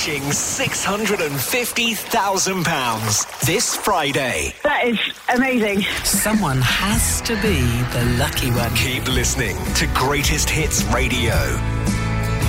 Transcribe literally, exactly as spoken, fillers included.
reaching six hundred fifty thousand pounds this Friday. That is amazing. Someone has to be the lucky one. Keep listening to Greatest Hits Radio.